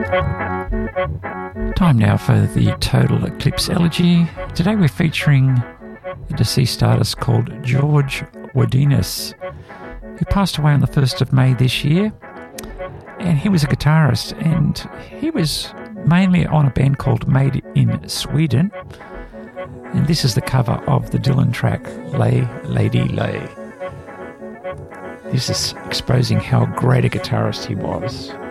Time now for the Total Eclipse Elegy. Today we're featuring a deceased artist called George Wodenas, who passed away on the 1st of May this year. And he was a guitarist, and he was mainly on a band called Made in Sweden. And this is the cover of the Dylan track, Lay Lady Lay. This is exposing how great a guitarist he was.